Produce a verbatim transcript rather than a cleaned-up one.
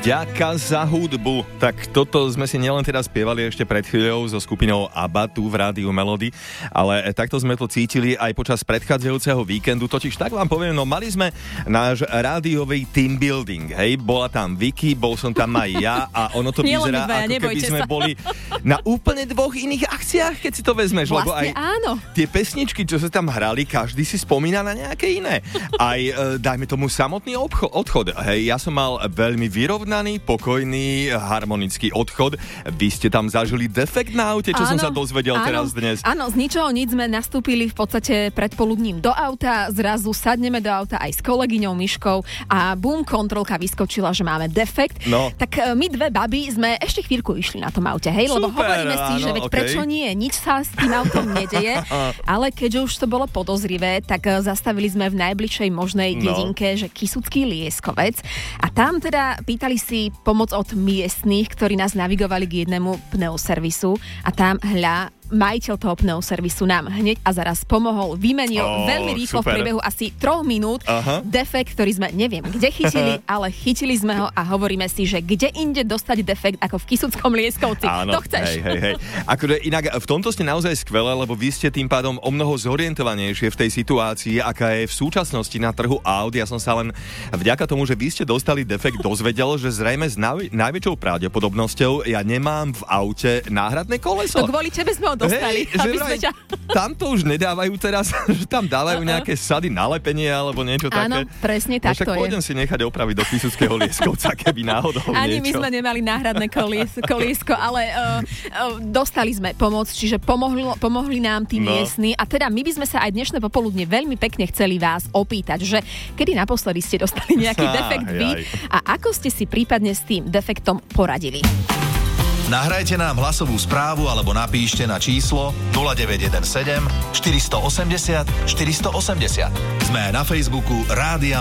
Vďaka za hudbu. Tak toto sme si nielen teda spievali ešte pred chvíľou so skupinou ABBA tu v Rádiu Melody, ale takto sme to cítili aj počas predchádzajúceho víkendu. Totiž tak vám poviem, no mali sme náš rádiový team building, hej, bola tam Vicky, bol som tam aj ja a ono to vyzerá, dvaja, ako keby sme sa. boli na úplne dvoch iných akciách, keď si to vezmeš, vlastne lebo aj áno. Tie pesničky, čo sa tam hrali, každý si spomína na nejaké iné. Aj e, dajme tomu samotný obcho- odchod. Hej, ja som mal veľmi vyrovnaný, pokojný, harmonický odchod. Vy ste tam zažili defekt na aute, čo áno, som sa dozvedel áno, teraz dnes. Áno, z ničoho nič sme nastúpili v podstate predpoludním do auta, zrazu sadneme do auta aj s kolegyňou Miškou a bum, kontrolka vyskočila, že máme defekt. No. Tak my dve baby sme ešte chvíľku išli na tom aute, hej, lebo super, hovoríme si, áno, že veď okay. prečo nie, nič sa s tým autom nedeje, ale keďže už to bolo podozrivé, tak zastavili sme v najbližšej možnej dedinke, no. že Kysucký Lieskovec a tam teda pýtali si pomoc od miestnych, ktorí nás navigovali k jednému pneuservisu a tam hľa majiteľ toho pneuservisu nám hneď a zaraz pomohol, vymenil oh, veľmi rýchlo super. V priebehu asi troch minút Aha. defekt, ktorý sme neviem kde chytili, ale chytili sme ho a hovoríme si, že kde inde dostať defekt ako v Kysuckom Lieskovci. Áno, to chceš. Hej, hej, hej. Akože inak v tomto ste naozaj skvelé, lebo vy ste tým pádom o mnoho zorientovanejšie v tej situácii, aká je v súčasnosti na trhu aut. Ja som sa len vďaka tomu, že vy ste dostali defekt, dozvedel, že zrejme s naj- najväčšou pravdepodobnosťou ja nemám v aute náhradné koleso. To kvôli tebe sme ho dostali. Hej, že vraj, ťa... tam to už nedávajú teraz, že tam dávajú uh-uh. nejaké sady na lepenie alebo niečo Áno, také. Áno, presne tak no, to je. Pôjdem si nechať opraviť do Kysuckého Lieskovca, keby náhodou Ani niečo. my sme nemali náhradné kolies, koliesko, ale uh, uh, dostali sme pomoc, čiže pomohli, pomohli nám tí no. miestni a teda my by sme sa aj dnešné popoludne veľmi pekne chceli vás opýtať, že kedy naposledy ste dostali nejaký defekt vy a ako ste si prípadne s tým defektom poradili. Nahrajte nám hlasovú správu alebo napíšte na číslo nula deväť jeden sedem štyri osem nula štyri osem nula. Sme aj na Facebooku Rádia